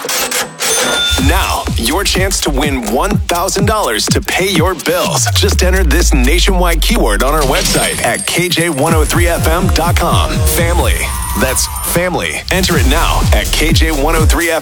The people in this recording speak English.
Now, your chance to win $1,000 to pay your bills. Just enter this nationwide keyword on our website at kj103fm.com. Family. That's family. Enter it now at kj103fm.com.